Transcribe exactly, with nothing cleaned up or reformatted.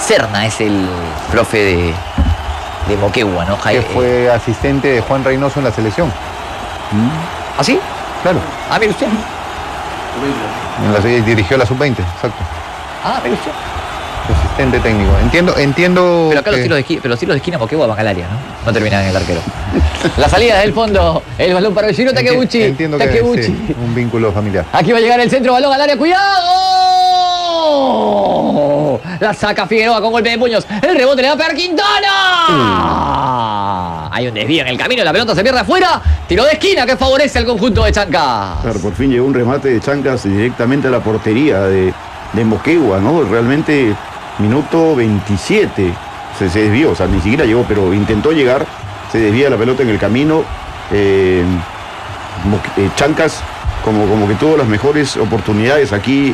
Serna es el profe de, de Moquegua, ¿no? Que fue asistente de Juan Reynoso en la selección. ¿Ah, sí? Claro. Ah, mire usted. En la, dirigió la sub veinte, exacto. Ah, mire usted. Asistente técnico. Entiendo, entiendo. Pero acá que... los tiros de esquina, pero los tiros de esquina Moquegua van al área, ¿no? No terminan en el arquero. La salida del fondo, el balón para Yoshiro Takeuchi. Enti entiendo Takeuchi. que sí, un vínculo familiar. Aquí va a llegar el centro, balón al área, ¡cuidado! La saca Figueroa con golpe de puños. El rebote le va a pegar Quintana. Mm. Hay un desvío en el camino, la pelota se pierde afuera. Tiro de esquina que favorece al conjunto de Chancas. Claro, por fin llegó un remate de Chancas directamente a la portería de, de Moquegua, ¿no? Realmente, minuto veintisiete se, se desvió, o sea, ni siquiera llegó, pero intentó llegar, se desvía la pelota en el camino. Eh, Moque, eh, Chancas como, como que tuvo las mejores oportunidades aquí